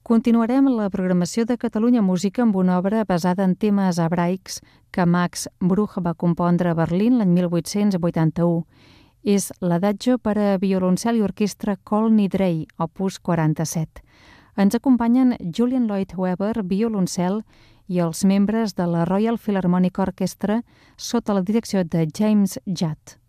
Continuarem la programació de Catalunya Música amb una obra basada en temes hebraics que Max Bruch va compondre a Berlín l'any 1881. És l'Adagio per a violoncel i orquestra Kol Nidrei, opus 47. Ens acompanyen Julian Lloyd Webber, violoncel, i els membres de la Royal Philharmonic Orchestra sota la direcció de James Judd.